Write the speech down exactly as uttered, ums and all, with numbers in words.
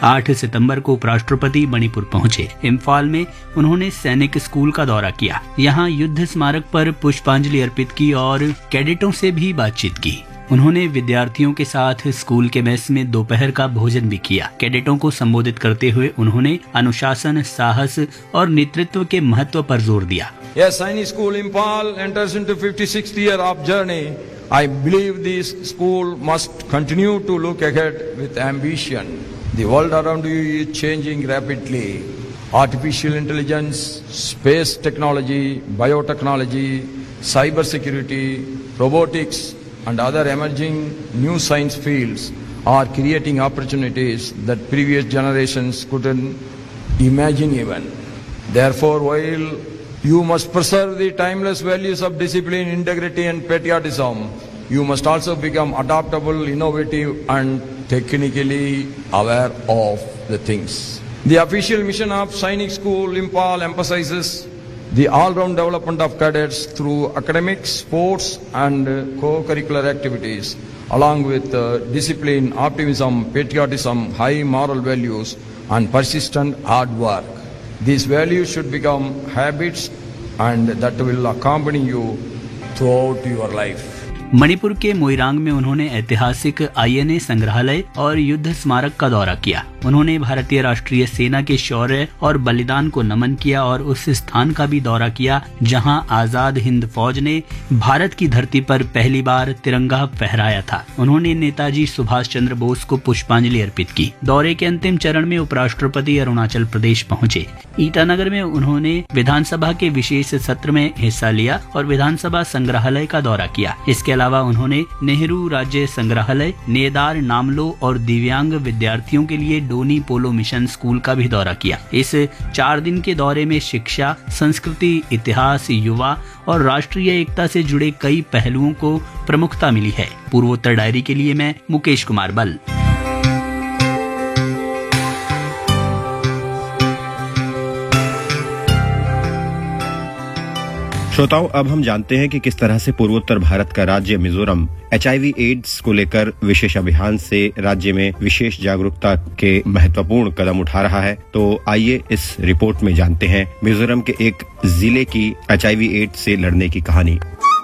आठ सितंबर को उपराष्ट्रपति मणिपुर पहुंचे। इम्फाल में उन्होंने सैनिक स्कूल का दौरा किया। यहाँ युद्ध स्मारक पर पुष्पांजलि अर्पित की और कैडेटों से भी बातचीत की। उन्होंने विद्यार्थियों के साथ स्कूल के मेस में दोपहर का भोजन भी किया। कैडेटों को संबोधित करते हुए उन्होंने अनुशासन, साहस और नेतृत्व के महत्व पर जोर दिया। Yes, Sainik School Impal enters into fifty-sixth year of journey. I believe this school must continue to look ahead with ambition. The world around you is changing rapidly. Artificial intelligence, space technology, biotechnology, cybersecurity, robotics, and other emerging new science fields are creating opportunities that previous generations couldn't imagine even. Therefore, while you must preserve the timeless values of discipline, integrity, and patriotism, you must also become adaptable, innovative, and technically aware of the things. The official mission of Sainik School Impal emphasizes the all-round development of cadets through academics, sports, and co-curricular activities, along with uh, discipline, optimism, patriotism, high moral values, and persistent hard work. These values should become habits and that will accompany you throughout your life. Manipur के मोइरांग में उन्होंने ऐतिहासिक I N A संग्रहालय और युद्ध स्मारक का दौरा किया। उन्होंने भारतीय राष्ट्रीय सेना के शौर्य और बलिदान को नमन किया और उस स्थान का भी दौरा किया जहां आजाद हिंद फौज ने भारत की धरती पर पहली बार तिरंगा फहराया था। उन्होंने नेताजी सुभाष चंद्र बोस को पुष्पांजलि अर्पित की। दौरे के अंतिम चरण में उपराष्ट्रपति अरुणाचल प्रदेश पहुंचे। ईटानगर में उन्होंने विधानसभा के विशेष सत्र में हिस्सा लिया और विधानसभा संग्रहालय का दौरा किया। इसके अलावा उन्होंने नेहरू राज्य संग्रहालय, नेदार, नामलो और दिव्यांग विद्यार्थियों के लिए डोनी पोलो मिशन स्कूल का भी दौरा किया। इस चार दिन के दौरे में शिक्षा, संस्कृति, इतिहास, युवा और राष्ट्रीय एकता से जुड़े कई पहलुओं को प्रमुखता मिली है। पूर्वोत्तर डायरी के लिए मैं मुकेश कुमार बल। श्रोताओं, अब हम जानते हैं कि किस तरह से पूर्वोत्तर भारत का राज्य Mizoram H I V AIDS को लेकर विशेष अभियान से राज्य में विशेष जागरूकता के महत्वपूर्ण कदम उठा रहा है। तो आइए इस रिपोर्ट में जानते हैं मिजोरम के एक जिले की एच आई वी एड्स से लड़ने की कहानी।